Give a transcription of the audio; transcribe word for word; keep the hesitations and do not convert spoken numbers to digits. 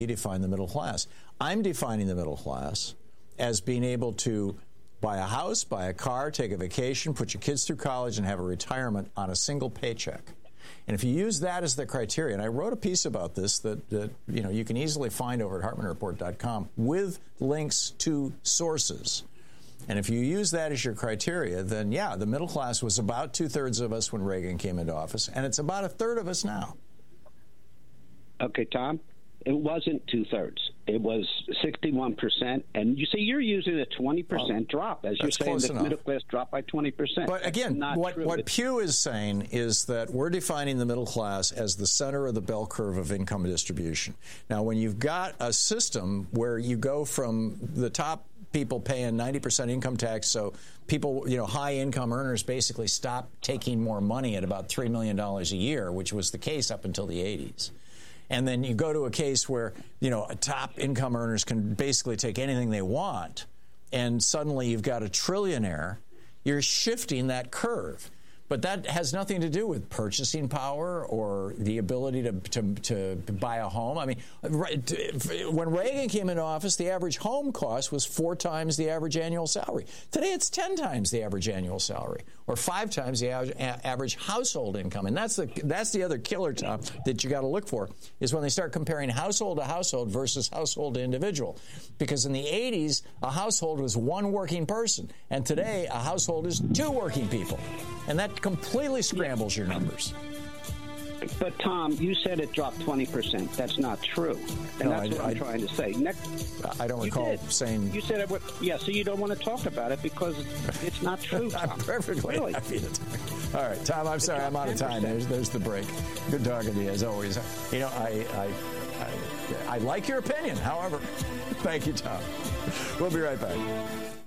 You define the middle class. I'm defining the middle class as being able to buy a house, buy a car, take a vacation, put your kids through college, and have a retirement on a single paycheck. And if you use that as the criteria, and I wrote a piece about this that, that you know you can easily find over at Hartmann Report dot com with links to sources. And if you use that as your criteria, then yeah, the middle class was about two-thirds of us when Reagan came into office, and it's about a third of us now. Okay, Tom. It wasn't two-thirds. It was sixty-one percent. And you see, you're using a twenty percent oh, drop. As you're saying, the enough. middle class dropped by twenty percent. But again, what, what Pew is saying is that we're defining the middle class as the center of the bell curve of income distribution. Now, when you've got a system where you go from the top people paying ninety percent income tax, so people, you know, high-income earners basically stop taking more money at about three million dollars a year, which was the case up until the eighties. And then you go to a case where, you know, top income earners can basically take anything they want, and suddenly you've got a trillionaire. You're shifting that curve. But that has nothing to do with purchasing power or the ability to, to, to buy a home. I mean, when Reagan came into office, the average home cost was four times the average annual salary. Today, it's ten times the average annual salary, or five times the average household income. And that's the that's the other killer, Tom, that you got to look for, is when they start comparing household to household versus household to individual. Because in the eighties, a household was one working person, and today a household is two working people. And that completely scrambles your numbers. But, Tom, you said it dropped twenty percent. That's not true. And no, that's I, what I'm I, trying to say. Next, I don't recall saying... You said it would, yeah, so you don't want to talk about it because it's not true, Tom. I'm perfectly really. happy to talk. All right, Tom, I'm sorry. I'm out of time. There's, there's the break. Good talking to you, as always. You know, I, I, I, I like your opinion, however. Thank you, Tom. We'll be right back.